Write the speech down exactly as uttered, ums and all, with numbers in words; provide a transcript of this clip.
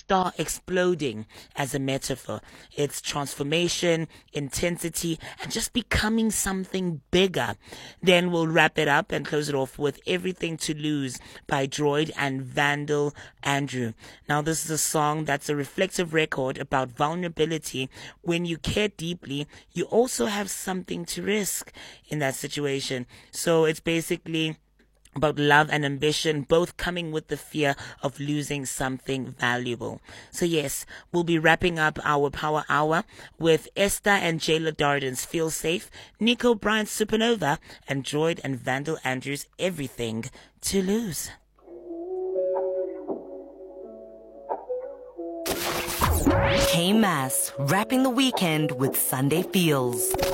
star exploding as a metaphor. It's transformation, intensity, and just becoming something bigger. Then we'll wrap it up and close it off with Everything to Lose by Droid and Vandal Andrew. Now, this is a song that's a reflective record about vulnerability. When you care deeply, you also have something to risk in that situation. So it's basically about love and ambition, both coming with the fear of losing something valuable. So yes, we'll be wrapping up our Power Hour with Esther and Jayla Darden's Feel Safe, Nico Bryant's Supernova, and Droid and Vandal Andrews' Everything to Lose. K-Mass, wrapping the weekend with Sunday Feels.